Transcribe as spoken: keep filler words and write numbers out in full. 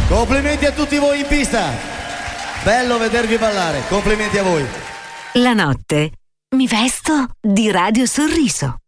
Complimenti a tutti voi in pista. Bello vedervi ballare. Complimenti a voi. La notte mi vesto di Radio Sorriso.